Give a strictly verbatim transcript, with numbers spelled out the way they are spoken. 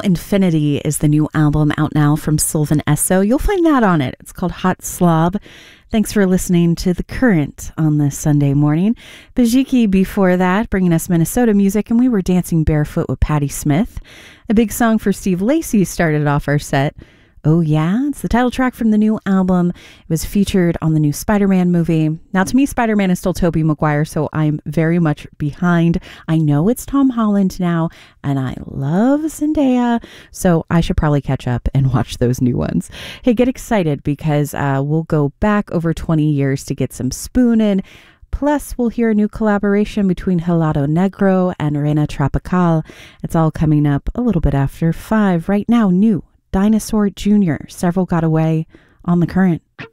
Infinity is the new album out now from Sylvan Esso. You'll find that on it. It's called Hot Slob. Thanks for listening to The Current on this Sunday morning. Bajiki before that, bringing us Minnesota music, and we were dancing barefoot with Patti Smith. A big song for Steve Lacy started off our set. Oh Yeah, it's the title track from the new album. It was featured on the new Spider-Man movie. Now, to me, Spider-Man is still Tobey Maguire, so I'm very much behind. I know it's Tom Holland now, and I love Zendaya, so I should probably catch up and watch those new ones. Hey, get excited because uh, we'll go back over twenty years to get some Spoon in. Plus, we'll hear a new collaboration between Helado Negro and Reina Tropical. It's all coming up a little bit after five. Right now, new Dinosaur Junior Several Got Away on The Current.